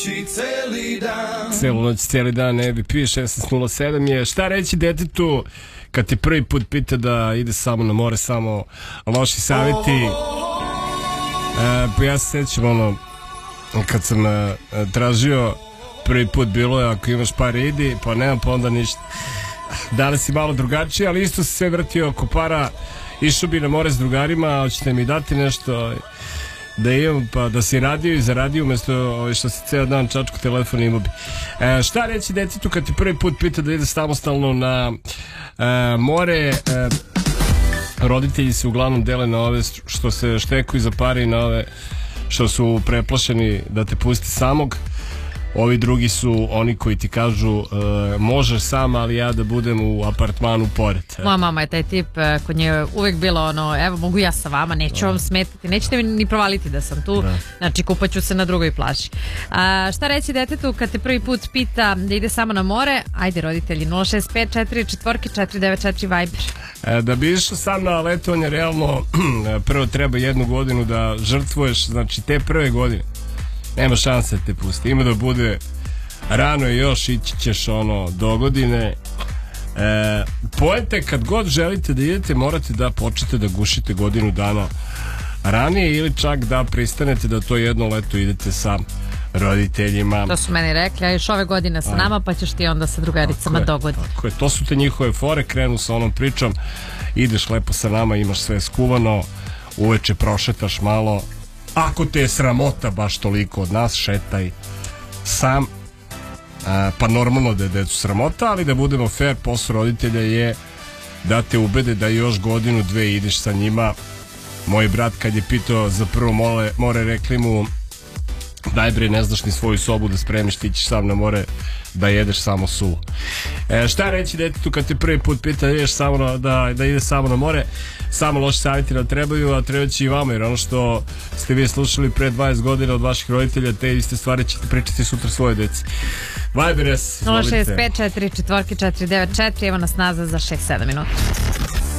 Celu noć, cijeli dan, ne bi pije. 16:07 je. Šta reći detetu kad te prvi put pita da ide samo na more, samo loši savjeti? Pa ja se sjećam ono, kad sam tražio prvi put, bilo je ako imaš par idi, pa nemam, pa onda ništa. Danas je malo drugačije, ali isto se sve vrtio oko para. Išao bi na more s drugarima, hoćete mi dati nešto da imam, pa da si radio i zaradio umjesto što si ceo dan čačku telefon imao bi. Šta reći detetu kad ti prvi put pita da ide samostalno na more? Roditelji se uglavnom dele na ove što se štekuju za pare i na ove što su preplašeni da te pusti samog. Ovi drugi su oni koji ti kažu možeš sam, ali ja da budem u apartmanu pored. Moja mama je taj tip, kod nje je uvek bilo ono, evo mogu ja sa vama, neću vam smetati, nećete mi ni provaliti da sam tu, znači kupaću se na drugoj plaži. Šta reći detetu kad te prvi put pita da ide samo na more? Ajde roditelji, 065444944 Viber. Da bi išao sam na letovanje, realno prvo treba 1 godinu da žrtvuješ, znači te prve godine nema šanse da te pusti. Ima da bude rano i još ići ćeš ono do godine. Poente, kad god želite da idete, morate da počnete da gušite godinu dana ranije ili čak da pristanete da to jedno leto idete sa roditeljima. To su meni rekli, a još ove godine sa nama, pa ćeš ti onda sa drugaricama dogoditi. To su te njihove fore, krenu sa onom pričom, ideš lepo sa nama, imaš sve skuvano, uveče prošetaš malo. Ako te je sramota baš toliko od nas, šetaj sam. Pa normalno da je decu sramota, ali da budemo fair, posao roditelja je da te ubede da još godinu, dve ideš sa njima. Moj brat kad je pitao za prvo more, rekli mu daj bre, ne znaš ni svoju sobu da spremiš, ti ćeš sam na more da jedeš samo suvo. Šta reći detetu kad te prvi put pita da ideš samo da ide samo na more? Samo loši savjeti nam trebaju, a treba će i vama, jer ono što ste vi slušali pre 20 godina od vaših roditelja, te iste stvari ćete pričati sutra svoje deci. Viber, 065444944, evo nas nazad za 6-7 minuta.